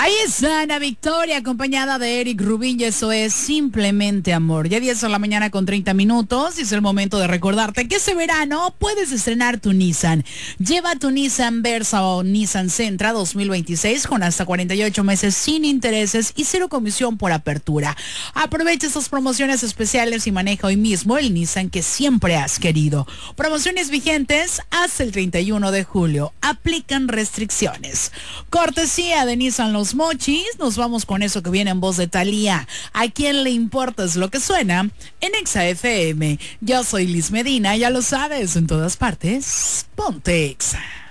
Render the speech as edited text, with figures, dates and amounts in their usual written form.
Ahí está Ana Victoria, acompañada de Eric Rubín, y eso es Simplemente Amor. Ya 10 de la mañana con 30 minutos, y es el momento de recordarte que este verano puedes estrenar tu Nissan. Lleva tu Nissan Versa o Nissan Sentra 2026 con hasta 48 meses sin intereses y cero comisión por apertura. Aprovecha estas promociones especiales y maneja hoy mismo el Nissan que siempre has querido. Promociones vigentes hasta el 31 de julio. Aplican restricciones. Cortesía de Nissan Los Mochis, nos vamos con eso que viene en voz de Thalía. ¿A quién le importa es lo que suena? En Exa FM. Yo soy Liz Medina, ya lo sabes, en todas partes, ponte Exa.